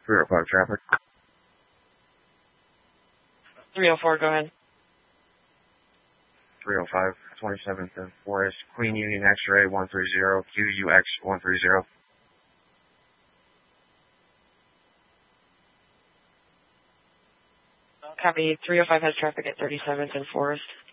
305 traffic. 304, go ahead. 305, 27th and Forest, Queen Union X-ray 130, QUX 130. Copy, 305 has traffic at 37th and Forest.